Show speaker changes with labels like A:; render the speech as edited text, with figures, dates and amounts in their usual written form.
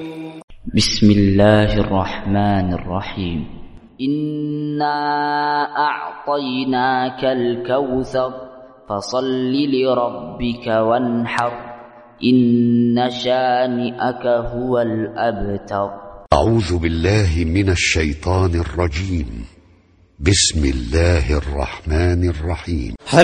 A: بسم الله الرحمن الرحيم. إنا أعطيناك الكوثر فصل لربك وانحر إن شانئك هو الأبتر.
B: أعوذ بالله من الشيطان الرجيم. بسم الله الرحمن الرحيم.